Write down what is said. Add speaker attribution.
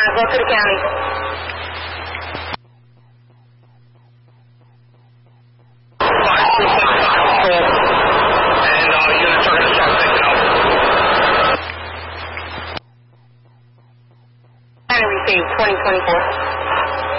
Speaker 1: go to the county.
Speaker 2: And units are going to start picking up.
Speaker 1: County received 2024.